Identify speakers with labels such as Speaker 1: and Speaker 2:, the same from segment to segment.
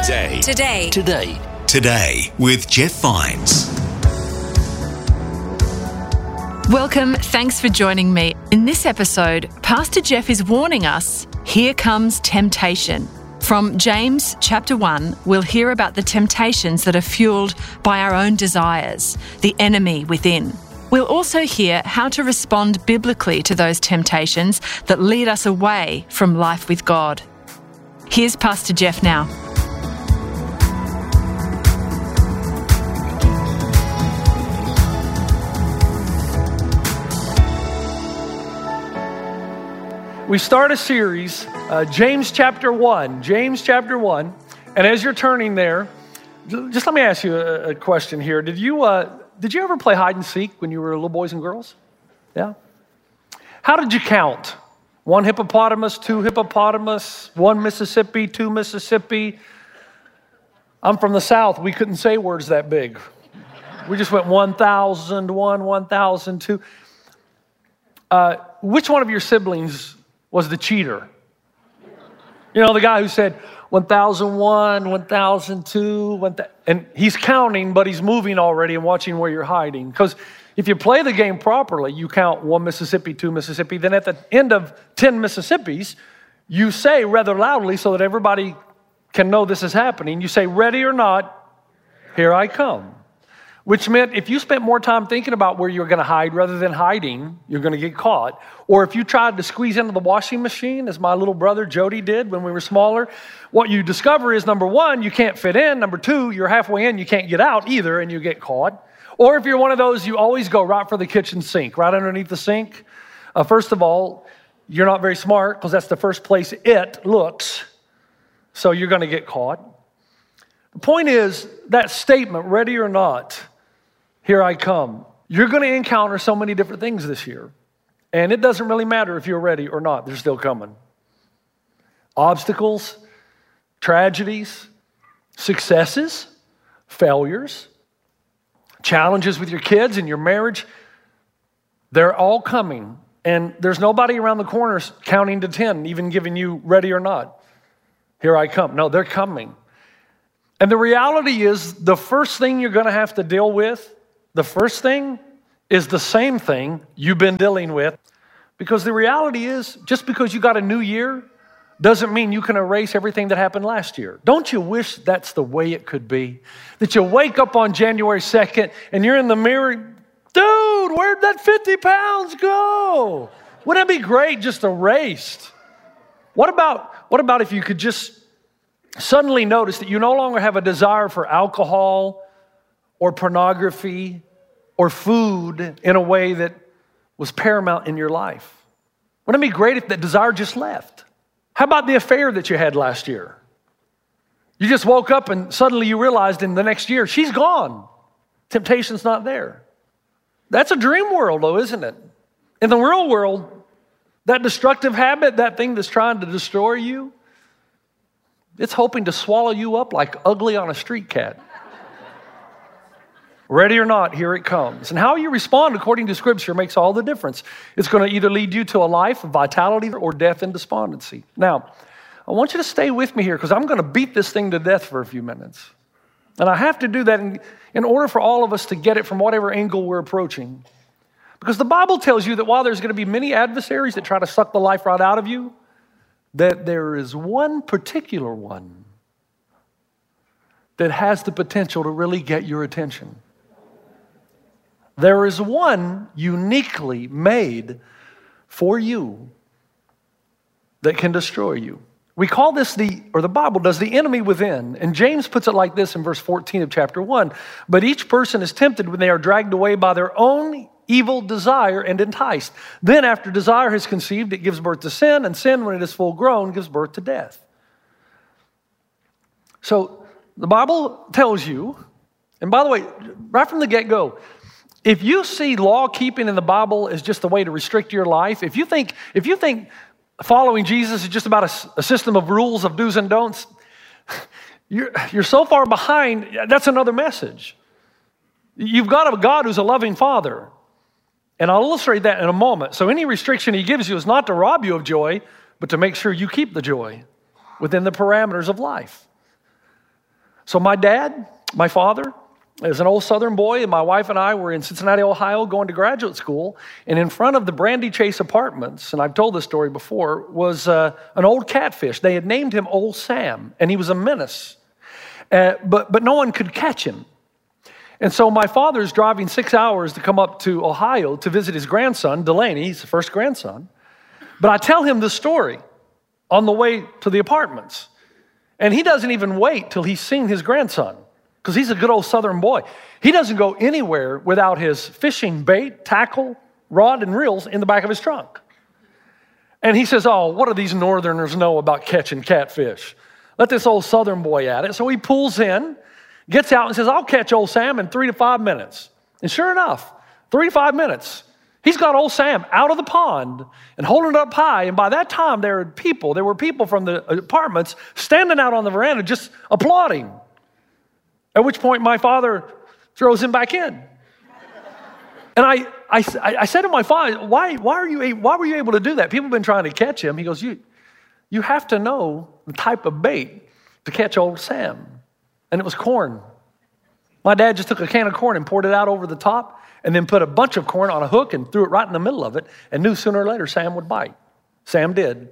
Speaker 1: Today with Jeff Vines.
Speaker 2: Welcome, thanks for joining me. In this episode, Pastor Jeff is warning us, here comes temptation. From James chapter 1, we'll hear about the temptations that are fueled by our own desires, the enemy within. We'll also hear how to respond biblically to those temptations that lead us away from life with God. Here's Pastor Jeff now.
Speaker 3: We start a series, James chapter 1. And as you're turning there, just let me ask you a question here. Did you ever play hide and seek when you were little boys and girls? Yeah? How did you count? 1 hippopotamus, 2 hippopotamus, 1 Mississippi, 2 Mississippi. I'm from the South. We couldn't say words that big. We just went 1,001, 1,002. Which one of your siblings was the cheater? You know, the guy who said 1,001, 1,002, and he's counting, but he's moving already and watching where you're hiding. Because if you play the game properly, you count 1 Mississippi, 2 Mississippi, then at the end of 10 Mississippis, you say rather loudly so that everybody can know this is happening, you say, ready or not, here I come. Which meant if you spent more time thinking about where you're going to hide rather than hiding, you're going to get caught. Or if you tried to squeeze into the washing machine, as my little brother Jody did when we were smaller, what you discover is, number one, you can't fit in. Number two, you're halfway in, you can't get out either, and you get caught. Or if you're one of those, you always go right for the kitchen sink, right underneath the sink. First of all, you're not very smart because that's the first place it looks. So you're going to get caught. The point is, that statement, ready or not, here I come. You're going to encounter so many different things this year. And it doesn't really matter if you're ready or not. They're still coming. Obstacles, tragedies, successes, failures, challenges with your kids and your marriage. They're all coming. And there's nobody around the corners counting to 10, even giving you ready or not. Here I come. No, they're coming. And the reality is the first thing you're going to have to deal with, the first thing is the same thing you've been dealing with, because the reality is just because you got a new year doesn't mean you can erase everything that happened last year. Don't you wish that's the way it could be? That you wake up on January 2nd and you're in the mirror, dude, where'd that 50 pounds go? Wouldn't it be great just erased? What about if you could just suddenly notice that you no longer have a desire for alcohol or pornography or food in a way that was paramount in your life? Wouldn't it be great if that desire just left? How about the affair that you had last year? You just woke up and suddenly you realized in the next year, she's gone. Temptation's not there. That's a dream world though, isn't it? In the real world, that destructive habit, that thing that's trying to destroy you, it's hoping to swallow you up like ugly on a street cat. Ready or not, here it comes. And how you respond according to Scripture makes all the difference. It's going to either lead you to a life of vitality or death and despondency. Now, I want you to stay with me here because I'm going to beat this thing to death for a few minutes. And I have to do that in order for all of us to get it from whatever angle we're approaching. Because the Bible tells you that while there's going to be many adversaries that try to suck the life right out of you, that there is one particular one that has the potential to really get your attention. There is one uniquely made for you that can destroy you. We call this the Bible does, the enemy within. And James puts it like this in verse 14 of chapter 1. But each person is tempted when they are dragged away by their own evil desire and enticed. Then after desire has conceived, it gives birth to sin, and sin, when it is full grown, gives birth to death. So the Bible tells you, and by the way, right from the get-go, if you see law keeping in the Bible as just a way to restrict your life, if you think following Jesus is just about a system of rules of do's and don'ts, you're so far behind. That's another message. You've got a God who's a loving Father. And I'll illustrate that in a moment. So any restriction he gives you is not to rob you of joy, but to make sure you keep the joy within the parameters of life. So my dad, my father, is an old Southern boy, and my wife and I were in Cincinnati, Ohio, going to graduate school, and in front of the Brandy Chase Apartments, and I've told this story before, was an old catfish. They had named him Old Sam, and he was a menace, but no one could catch him. And so my father's driving 6 hours to come up to Ohio to visit his grandson, Delaney. He's the first grandson. But I tell him the story on the way to the apartments, and he doesn't even wait till he's seen his grandson, because he's a good old Southern boy. He doesn't go anywhere without his fishing bait, tackle, rod, and reels in the back of his trunk. And he says, oh, what do these Northerners know about catching catfish? Let this old Southern boy at it. So he pulls in, gets out and says, I'll catch old Sam in 3 to 5 minutes. And sure enough, 3 to 5 minutes, he's got old Sam out of the pond and holding it up high. And by that time, there were people from the apartments standing out on the veranda just applauding. At which point my father throws him back in. And I said to my father, why were you able to do that? People have been trying to catch him. He goes, you have to know the type of bait to catch old Sam. And it was corn. My dad just took a can of corn and poured it out over the top and then put a bunch of corn on a hook and threw it right in the middle of it and knew sooner or later Sam would bite. Sam did.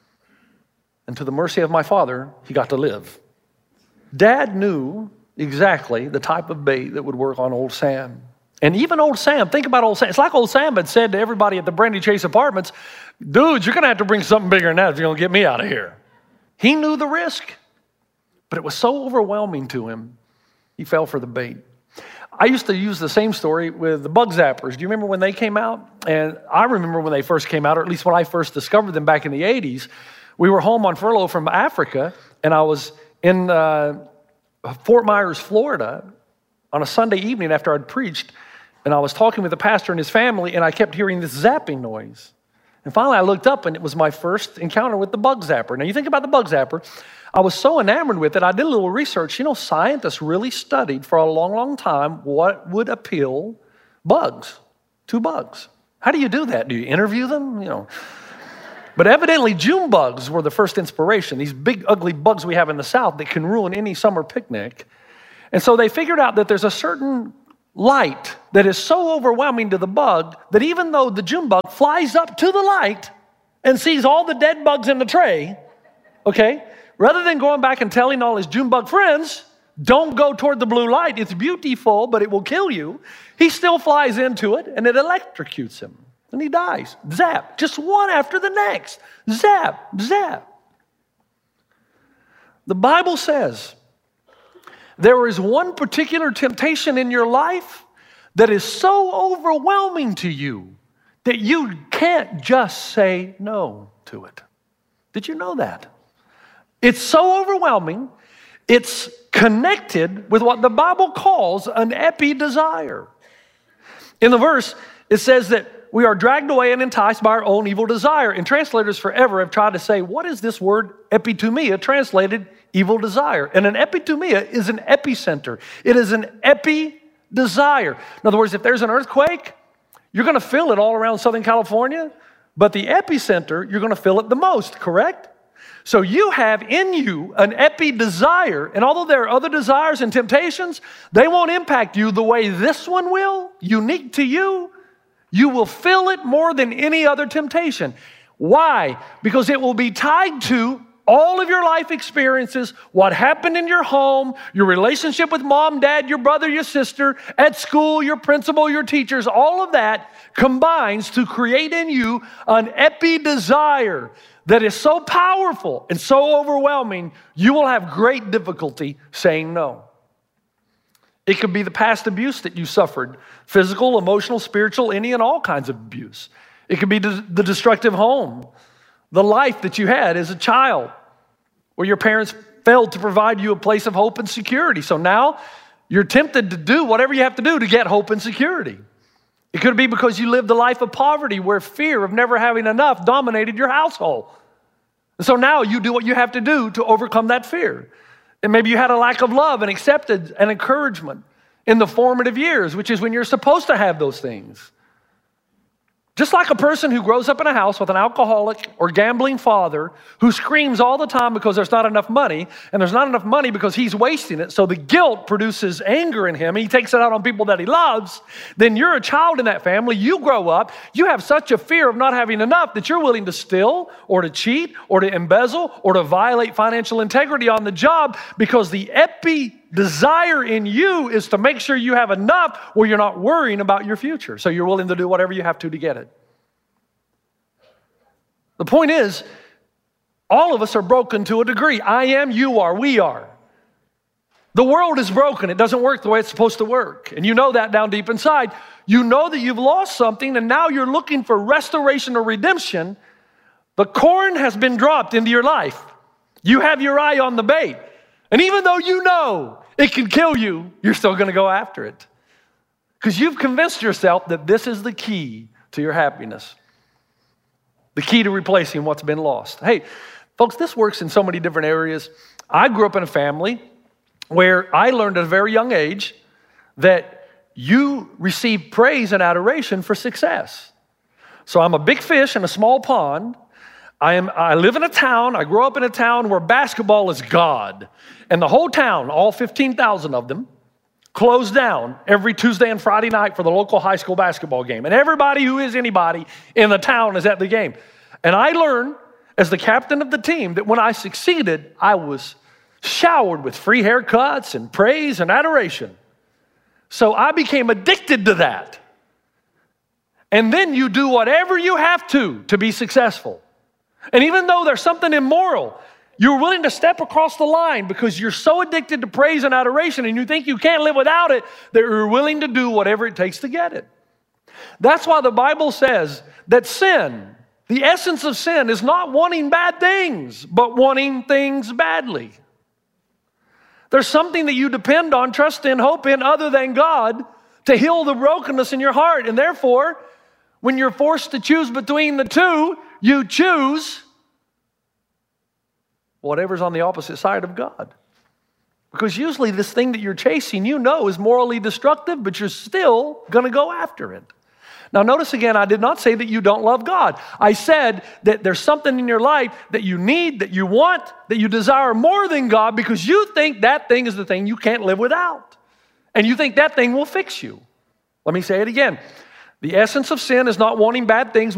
Speaker 3: And to the mercy of my father, he got to live. Dad knew exactly the type of bait that would work on old Sam. And even old Sam, think about old Sam. It's like old Sam had said to everybody at the Brandy Chase Apartments, dudes, you're going to have to bring something bigger than that if you're going to get me out of here. He knew the risk, but it was so overwhelming to him, he fell for the bait. I used to use the same story with the bug zappers. Do you remember when they came out? And I remember when they first came out, or at least when I first discovered them back in the 80s. We were home on furlough from Africa, and I was in Fort Myers, Florida, on a Sunday evening after I'd preached, and I was talking with the pastor and his family, and I kept hearing this zapping noise. And finally, I looked up, and it was my first encounter with the bug zapper. Now, you think about the bug zapper. I was so enamored with it, I did a little research. You know, scientists really studied for a long, long time what would appeal bugs to bugs. How do you do that? Do you interview them? You know. But evidently, June bugs were the first inspiration, these big, ugly bugs we have in the South that can ruin any summer picnic. And so they figured out that there's a certain light that is so overwhelming to the bug that even though the June bug flies up to the light and sees all the dead bugs in the tray, okay, rather than going back and telling all his June bug friends, don't go toward the blue light, it's beautiful, but it will kill you, he still flies into it and it electrocutes him. And he dies. Zap. Just one after the next. Zap. Zap. The Bible says there is one particular temptation in your life that is so overwhelming to you that you can't just say no to it. Did you know that? It's so overwhelming, it's connected with what the Bible calls an epi-desire. In the verse, it says that we are dragged away and enticed by our own evil desire. And translators forever have tried to say, what is this word epitumia translated evil desire? And an epitumia is an epicenter. It is an epi-desire. In other words, if there's an earthquake, you're going to feel it all around Southern California, but the epicenter, you're going to feel it the most, correct? So you have in you an epi-desire, and although there are other desires and temptations, they won't impact you the way this one will, unique to you. You will feel it more than any other temptation. Why? Because it will be tied to all of your life experiences, what happened in your home, your relationship with mom, dad, your brother, your sister, at school, your principal, your teachers, all of that combines to create in you an epi-desire that is so powerful and so overwhelming, you will have great difficulty saying no. It could be the past abuse that you suffered, physical, emotional, spiritual, any and all kinds of abuse. It could be the destructive home, the life that you had as a child, where your parents failed to provide you a place of hope and security. So now you're tempted to do whatever you have to do to get hope and security. It could be because you lived a life of poverty where fear of never having enough dominated your household. And so now you do what you have to do to overcome that fear. And maybe you had a lack of love and acceptance and encouragement in the formative years, which is when you're supposed to have those things. Just like a person who grows up in a house with an alcoholic or gambling father who screams all the time because there's not enough money, and there's not enough money because he's wasting it, so the guilt produces anger in him, and he takes it out on people that he loves, then you're a child in that family. You grow up, you have such a fear of not having enough that you're willing to steal or to cheat or to embezzle or to violate financial integrity on the job because the desire in you is to make sure you have enough where you're not worrying about your future. So you're willing to do whatever you have to get it. The point is, all of us are broken to a degree. I am, you are, we are. The world is broken. It doesn't work the way it's supposed to work. And you know that down deep inside. You know that you've lost something and now you're looking for restoration or redemption. The corn has been dropped into your life. You have your eye on the bait. And even though you know it can kill you, you're still going to go after it. Because you've convinced yourself that this is the key to your happiness. The key to replacing what's been lost. Hey, folks, this works in so many different areas. I grew up in a family where I learned at a very young age that you receive praise and adoration for success. So I'm a big fish in a small pond. I live in a town, I grew up in a town where basketball is God. And the whole town, all 15,000 of them, closed down every Tuesday and Friday night for the local high school basketball game. And everybody who is anybody in the town is at the game. And I learned as the captain of the team that when I succeeded, I was showered with free haircuts and praise and adoration. So I became addicted to that. And then you do whatever you have to be successful. And even though there's something immoral, you're willing to step across the line because you're so addicted to praise and adoration and you think you can't live without it that you're willing to do whatever it takes to get it. That's why the Bible says that sin, the essence of sin, is not wanting bad things, but wanting things badly. There's something that you depend on, trust in, hope in, other than God to heal the brokenness in your heart. And therefore, when you're forced to choose between the two, you choose whatever's on the opposite side of God. Because usually this thing that you're chasing, you know, is morally destructive, but you're still going to go after it. Now notice again, I did not say that you don't love God. I said that there's something in your life that you need, that you want, that you desire more than God because you think that thing is the thing you can't live without. And you think that thing will fix you. Let me say it again. The essence of sin is not wanting bad things,